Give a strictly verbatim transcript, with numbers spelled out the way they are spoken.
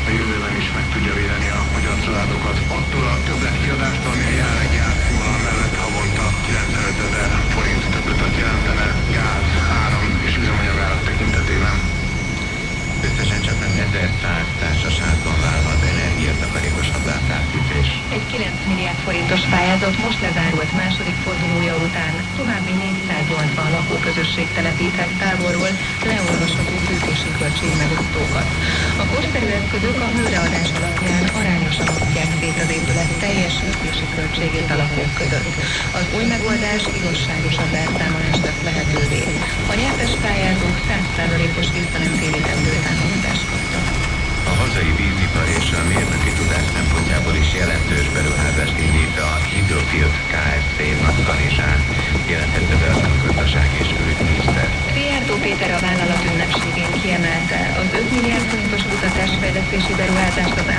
a jövőben is meg tudja védeni a magyar családokat attól a többletkiadástól, ami a jelenlegi árszínvonal mellett havonta kilencvenöt ezer forint többletet jelentene gáz, áram és üzemanyagárak tekintetében. Összesen csak nem ezerszáz társasházban válhat energiatakarékosabb lámpátfűtés. Egy kilenc milliárd forintos pályázat most lezárult második fordulója után további négyszáznyolcvan lakóközösség telepíthet távolról leolvasható fűtési költségmegosztókat. A korszerű eszközök a hőreadás alapján arányosan osztják szét az épület teljes fűtési költségét a lakók között. Az új megoldás igazságosabb elszámolást tesz lehetővé. A nyertes pályázók száz százalékos visszanemtérítendő támogatást kaptak. A hazai vízipar és a mérnöki tudás szempontjából is jelentős beruházást indít a Hidrofield Kft. Nagykanizsán, jelentette be a gazdaság és külügyminiszter. Szijjártó Péter a vállalat ünnepségén kiemelte, az öt milliárd forintos kutatásfejlesztési beruházást az